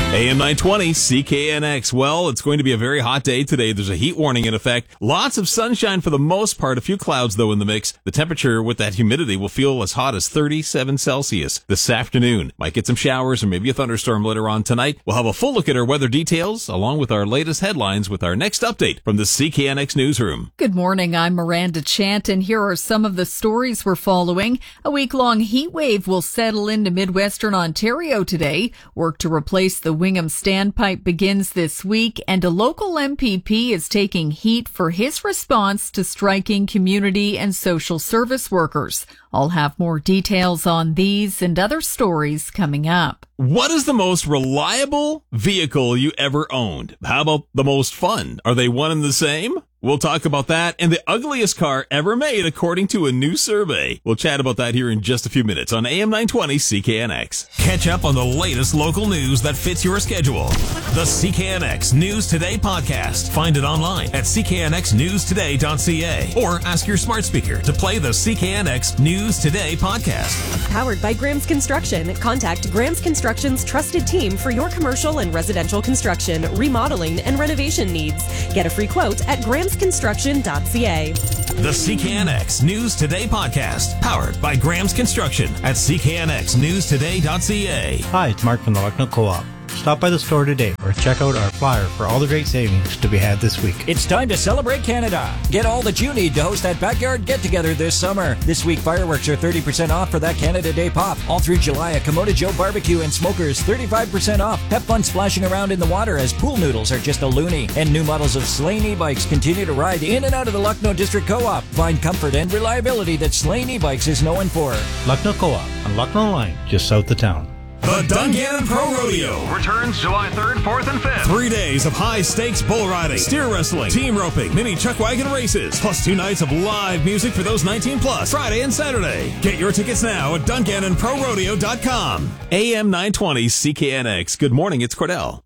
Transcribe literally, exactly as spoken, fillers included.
A M nine twenty C K N X. Well, it's going to be a very hot day today. There's a heat warning in effect. Lots of sunshine for the most part. A few clouds, though, in the mix. The temperature with that humidity will feel as hot as thirty-seven Celsius this afternoon. Might get some showers or maybe a thunderstorm later on tonight. We'll have a full look at our weather details along with our latest headlines with our next update from the C K N X newsroom. Good morning. I'm Miranda Chant, and here are some of the stories we're following. A week-long heat wave will settle into Midwestern Ontario today. Work to replace the Wingham standpipe begins this week, and a local M P P is taking heat for his response to striking community and social service workers. I'll have more details on these and other stories coming up. What is the most reliable vehicle you ever owned? How about the most fun? Are they one and the same? We'll talk about that and the ugliest car ever made according to a new survey. We'll chat about that here in just a few minutes on A M nine twenty C K N X. Catch up on the latest local news that fits your schedule. The C K N X News Today podcast. Find it online at c k n x news today dot c a or ask your smart speaker to play the C K N X News Today podcast. Powered by Graham's Construction. Contact Graham's Construction's trusted team for your commercial and residential construction, remodeling, and renovation needs. Get a free quote at grams construction dot c a. The C K N X News Today podcast, powered by Graham's Construction at c k n x news today dot c a. Hi, it's Mark from the Lucknow Co-op. Stop by the store today or check out our flyer for all the great savings to be had this week. It's time to celebrate Canada. Get all that you need to host that backyard get-together this summer. This week, fireworks are thirty percent off for that Canada Day pop. All through July, a Komodo Joe barbecue and smokers thirty-five percent off. Have fun splashing around in the water as pool noodles are just a loony. And new models of Slane e-bikes continue to ride in and out of the Lucknow District Co-op. Find comfort and reliability that Slane e-bikes is known for. Lucknow Co-op on Lucknow Line, just south of town. The Dungannon Pro Rodeo returns July third, fourth, and fifth. Three days of high-stakes bull riding, steer wrestling, team roping, mini chuck wagon races, plus two nights of live music for those nineteen plus, Friday and Saturday. Get your tickets now at dungannon pro rodeo dot com. A M nine twenty C K N X. Good morning, it's Cordell.